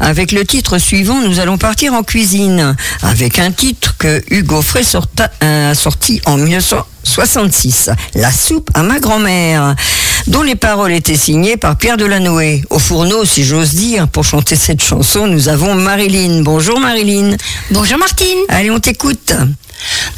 Avec le titre suivant, nous allons partir en cuisine, avec un titre que Hugo Frey a sorti en 1966, La soupe à ma grand-mère, dont les paroles étaient signées par Pierre Delanoë. Au fourneau, si j'ose dire, pour chanter cette chanson, nous avons Marilyn. Bonjour Marilyn. Bonjour Martine. Allez, on t'écoute.